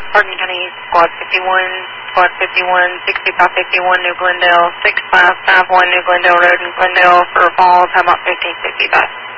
Hardin County, Squad 51, 6551 New Glendale, 6551 New Glendale Road in Glendale for a fall, time out 1565.